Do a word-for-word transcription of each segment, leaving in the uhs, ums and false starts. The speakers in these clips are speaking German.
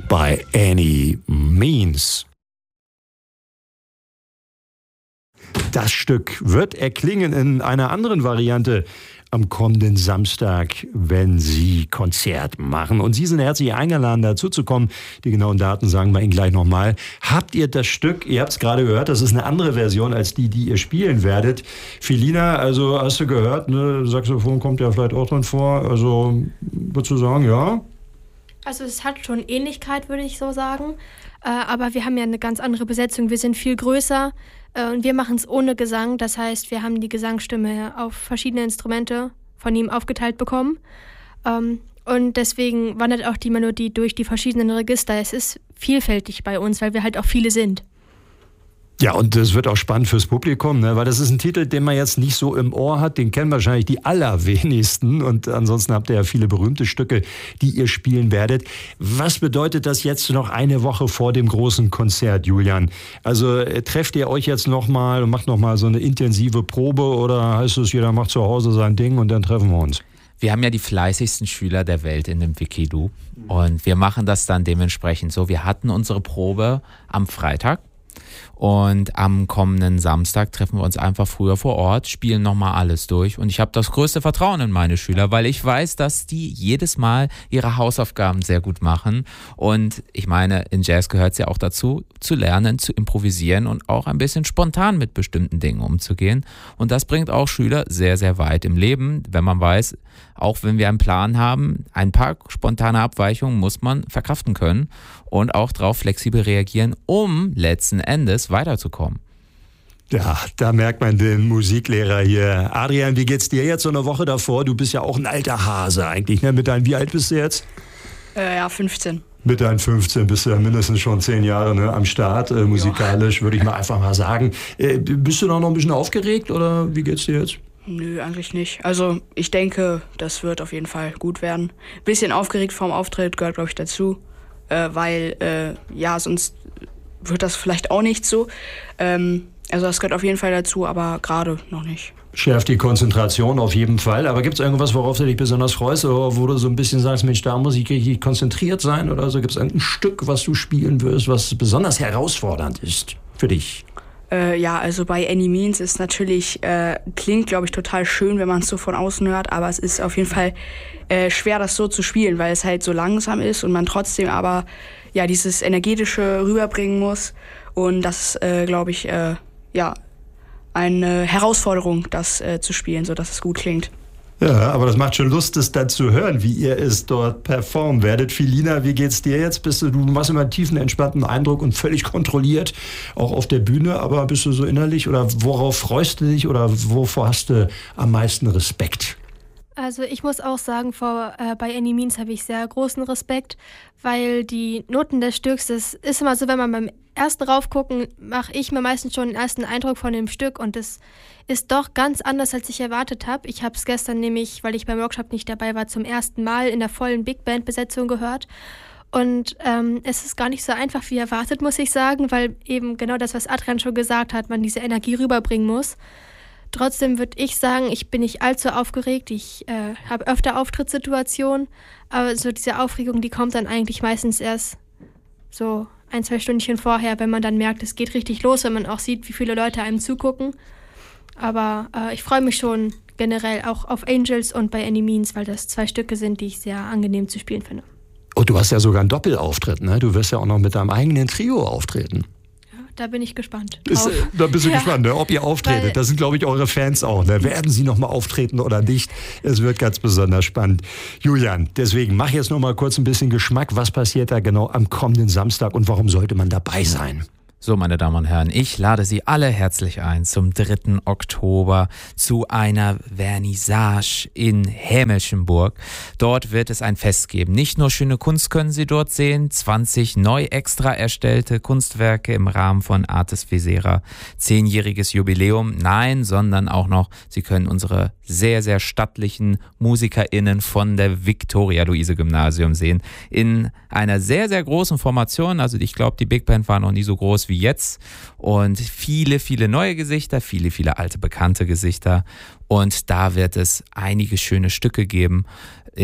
by any means. Das Stück wird erklingen in einer anderen Variante am kommenden Samstag, wenn Sie Konzert machen. Und Sie sind herzlich eingeladen, dazu zu kommen. Die genauen Daten sagen wir Ihnen gleich nochmal. Habt ihr das Stück, ihr habt es gerade gehört, das ist eine andere Version als die, die ihr spielen werdet. Felina, also hast du gehört, ne? Saxophon kommt ja vielleicht auch drin vor. Also würdest du sagen, ja? Also es hat schon Ähnlichkeit, würde ich so sagen. Äh, aber wir haben ja eine ganz andere Besetzung. Wir sind viel größer äh, und wir machen es ohne Gesang. Das heißt, wir haben die Gesangsstimme auf verschiedene Instrumente von ihm aufgeteilt bekommen. Ähm, und deswegen wandert auch die Melodie durch die verschiedenen Register. Es ist vielfältig bei uns, weil wir halt auch viele sind. Ja, und das wird auch spannend fürs Publikum, ne? Weil das ist ein Titel, den man jetzt nicht so im Ohr hat. Den kennen wahrscheinlich die allerwenigsten. Und ansonsten habt ihr ja viele berühmte Stücke, die ihr spielen werdet. Was bedeutet das jetzt noch eine Woche vor dem großen Konzert, Julian? Also trefft ihr euch jetzt nochmal und macht nochmal so eine intensive Probe oder heißt es, jeder macht zu Hause sein Ding und dann treffen wir uns? Wir haben ja die fleißigsten Schüler der Welt in dem Wikidu. Und wir machen das dann dementsprechend so. Wir hatten unsere Probe am Freitag. Und am kommenden Samstag treffen wir uns einfach früher vor Ort, spielen nochmal alles durch. Und ich habe das größte Vertrauen in meine Schüler, weil ich weiß, dass die jedes Mal ihre Hausaufgaben sehr gut machen. Und ich meine, in Jazz gehört es ja auch dazu, zu lernen, zu improvisieren und auch ein bisschen spontan mit bestimmten Dingen umzugehen. Und das bringt auch Schüler sehr, sehr weit im Leben, wenn man weiß, auch wenn wir einen Plan haben, ein paar spontane Abweichungen muss man verkraften können und auch darauf flexibel reagieren, um letzten Endes weiterzukommen. Ja, da merkt man den Musiklehrer hier. Adrian, wie geht's dir jetzt so eine Woche davor? Du bist ja auch ein alter Hase eigentlich, ne? Mit deinen, wie alt bist du jetzt? Äh, ja, fünfzehn. Mit deinen fünfzehn bist du ja mindestens schon zehn Jahre, ne, am Start, äh, musikalisch, würde ich mal einfach mal sagen. Äh, bist du noch ein bisschen aufgeregt oder wie geht's dir jetzt? Nö, eigentlich nicht. Also ich denke, das wird auf jeden Fall gut werden. Bisschen aufgeregt vorm Auftritt gehört, glaube ich, dazu. Äh, weil, äh, ja, sonst wird das vielleicht auch nicht so. Ähm, also das gehört auf jeden Fall dazu, aber gerade noch nicht. Schärft die Konzentration auf jeden Fall. Aber gibt es irgendwas, worauf du dich besonders freust? Oder wo du so ein bisschen sagst, Mensch, da muss ich richtig konzentriert sein? Oder so? Gibt es irgendein Stück, was du spielen wirst, was besonders herausfordernd ist für dich? Äh, ja, also bei Any Means ist natürlich, äh, klingt, glaube ich, total schön, wenn man es so von außen hört, aber es ist auf jeden Fall äh, schwer, das so zu spielen, weil es halt so langsam ist und man trotzdem aber ja dieses Energetische rüberbringen muss. Und das ist, äh, glaube ich, äh, ja, eine Herausforderung, das äh, zu spielen, sodass es gut klingt. Ja, aber das macht schon Lust, es dann zu hören, wie ihr es dort performen werdet. Felina, wie geht's dir jetzt? Bist du, du machst immer einen tiefen, entspannten Eindruck und völlig kontrolliert, auch auf der Bühne, aber bist du so innerlich oder worauf freust du dich oder wovor hast du am meisten Respekt? Also ich muss auch sagen, vor, äh, bei Any Means habe ich sehr großen Respekt, weil die Noten des Stücks, das ist immer so, wenn man beim ersten raufgucken, mache ich mir meistens schon den ersten Eindruck von dem Stück und das ist doch ganz anders, als ich erwartet habe. Ich habe es gestern nämlich, weil ich beim Workshop nicht dabei war, zum ersten Mal in der vollen Big Band Besetzung gehört und ähm, es ist gar nicht so einfach wie erwartet, muss ich sagen, weil eben genau das, was Adrian schon gesagt hat, man diese Energie rüberbringen muss. Trotzdem würde ich sagen, ich bin nicht allzu aufgeregt. Ich äh, habe öfter Auftrittssituationen, aber so diese Aufregung, die kommt dann eigentlich meistens erst so ein, zwei Stündchen vorher, wenn man dann merkt, es geht richtig los, wenn man auch sieht, wie viele Leute einem zugucken. Aber äh, ich freue mich schon generell auch auf Angels und bei Any Means, weil das zwei Stücke sind, die ich sehr angenehm zu spielen finde. Oh, du hast ja sogar einen Doppelauftritt, ne? Du wirst ja auch noch mit deinem eigenen Trio auftreten. Da bin ich gespannt. Ist, da bist du ja gespannt, ne? Ob ihr auftretet. Weil, das sind, glaube ich, eure Fans auch. Ne? Werden sie noch mal auftreten oder nicht? Es wird ganz besonders spannend. Julian, deswegen mach jetzt noch mal kurz ein bisschen Geschmack. Was passiert da genau am kommenden Samstag und warum sollte man dabei sein? So, meine Damen und Herren, ich lade Sie alle herzlich ein zum dritten Oktober zu einer Vernissage in Hämelchenburg. Dort wird es ein Fest geben. Nicht nur schöne Kunst können Sie dort sehen, zwanzig neu extra erstellte Kunstwerke im Rahmen von Artes Visera, zehnjähriges Jubiläum. Nein, sondern auch noch, Sie können unsere sehr, sehr stattlichen MusikerInnen von der Viktoria-Luise-Gymnasium sehen. In einer sehr, sehr großen Formation. Also ich glaube, die Big Band war noch nie so groß wie jetzt. Und viele, viele neue Gesichter, viele, viele alte, bekannte Gesichter. Und da wird es einige schöne Stücke geben im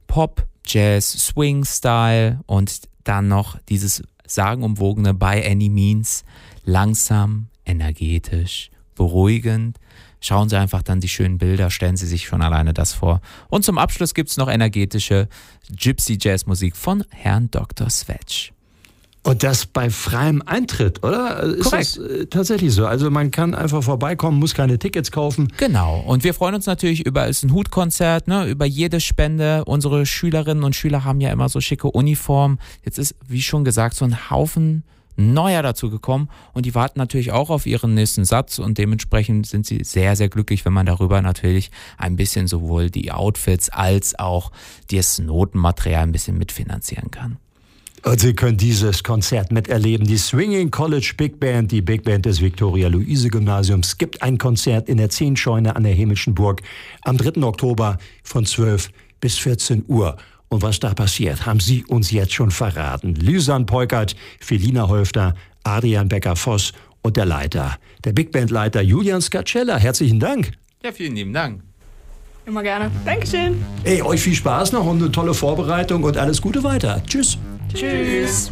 Pop, Jazz, Swing-Style und dann noch dieses sagenumwogene By Any Means. Langsam, energetisch, beruhigend. Schauen Sie einfach dann die schönen Bilder, stellen Sie sich schon alleine das vor. Und zum Abschluss gibt es noch energetische Gypsy-Jazz-Musik von Herrn Doktor Svetsch. Und das bei freiem Eintritt, oder? Ist Korrekt. das äh, tatsächlich so? Also man kann einfach vorbeikommen, muss keine Tickets kaufen. Genau. Und wir freuen uns natürlich über, es ist ein Hutkonzert, ne, über jede Spende. Unsere Schülerinnen und Schüler haben ja immer so schicke Uniformen. Jetzt ist, wie schon gesagt, so ein Haufen Neuer dazu gekommen und die warten natürlich auch auf ihren nächsten Satz und dementsprechend sind sie sehr, sehr glücklich, wenn man darüber natürlich ein bisschen sowohl die Outfits als auch das Notenmaterial ein bisschen mitfinanzieren kann. Und Sie können dieses Konzert miterleben. Die Swinging College Big Band, die Big Band des Viktoria-Luise-Gymnasiums, gibt ein Konzert in der Zehnscheune an der Hämischen Burg am dritten Oktober von zwölf bis vierzehn Uhr. Und was da passiert, haben Sie uns jetzt schon verraten. Lysan Peukert, Felina Holfter, Adrian Becker-Voss und der Leiter, der Big Band-Leiter Julian Scacella. Herzlichen Dank. Ja, vielen lieben Dank. Immer gerne. Dankeschön. Ey, euch viel Spaß noch und eine tolle Vorbereitung und alles Gute weiter. Tschüss. Tschüss.